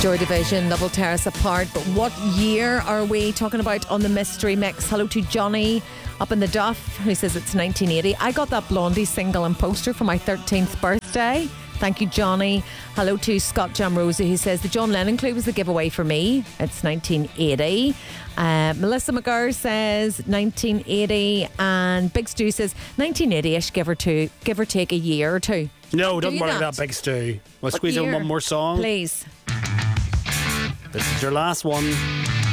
Joy Division, Love Will Tear Us Apart. But what year are we talking about on the Mystery Mix? Hello to Johnny up in the Duff, who says it's 1980. I got that Blondie single and poster for my 13th birthday. Thank you, Johnny. Hello to Scott Jamrosa, who says the John Lennon clue was the giveaway for me. It's 1980. Melissa McGurr says 1980. And Big Stu says 1980-ish, give or take a year or two. No, don't worry about Big Stu. We'll squeeze in one more song. Please. This is your last one.